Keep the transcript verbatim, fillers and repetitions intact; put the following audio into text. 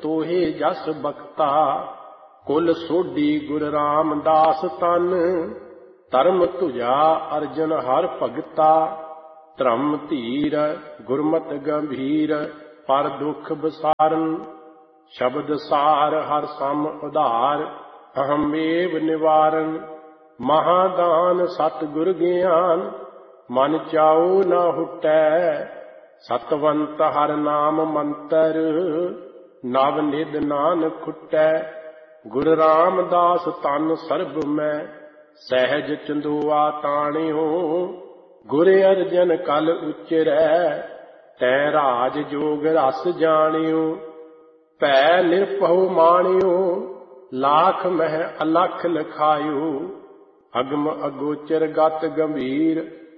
ਤੋਹੇ ਜਸ ਬਖਤਾ। ਕੁਲ ਸੋਢੀ ਗੁਰ ਰਾਮਦਾਸ ਤਨ, ਧਰਮ ਤੁਜਾ ਅਰਜਨ ਹਰ ਭਗਤਾ। ਧਰਮ ਧੀਰ ਗੁਰਮਤਿ ਗੰਭੀਰ, ਪਰ ਦੁਖ ਬਸਾਰਨ। ਸ਼ਬਦ ਸਾਰ ਹਰ ਸਮ ਉਧਾਰ, ਅਹਮ ਏਵ ਨਿਵਾਰਨ। ਮਹਾਦਾਨ ਸਤਿਗੁਰ ਗਿਆਨ, ਮਨ ਚਾਉ ਨਾ ਹੁਟੈ। ਸਤਵੰਤ ਹਰ ਨਾਮ ਮੰਤਰ, ਨਵ ਨਿਧ ਨਾਨਕ ਖੁਟੈ। ਗੁਰ ਰਾਮਦਾਸ ਤਨ ਸਰਬ ਮੈਂ, ਸਹਿਜ ਚੰਦੋਆ ਤਾਣਿਓ। ਗੁਰ ਅਰਜਨ ਕਲ ਉਚਰੈ, ਤੈ ਰਾਜ ਜੋਗ ਰਸ ਜਾਣਿਓ। ਭੈ ਨਿਰਭਉ ਮਾਣਿਓ, ਲਾਖ ਮਹਿ ਅਲਖ ਲਖਾਇਓ। ਅਗਮ ਅਗੋਚਰ ਗਤ ਗੰਭੀਰ,